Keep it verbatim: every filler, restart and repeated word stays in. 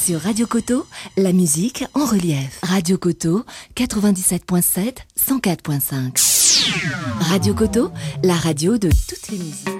Sur Radio Coteau, la musique en relief. Radio Coteau, quatre-vingt-dix-sept virgule sept, cent quatre virgule cinq. Radio Coteau, la radio de toutes les musiques.